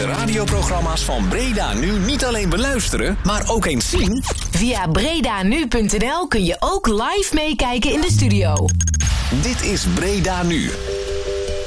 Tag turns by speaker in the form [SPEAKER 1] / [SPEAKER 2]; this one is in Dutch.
[SPEAKER 1] de radioprogramma's van Breda Nu niet alleen beluisteren, maar ook eens zien?
[SPEAKER 2] Via bredanu.nl kun je ook live meekijken in de studio.
[SPEAKER 1] Dit is Breda Nu.